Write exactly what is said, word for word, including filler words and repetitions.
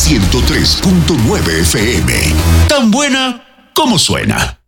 ciento tres punto nueve F M. Tan buena como suena.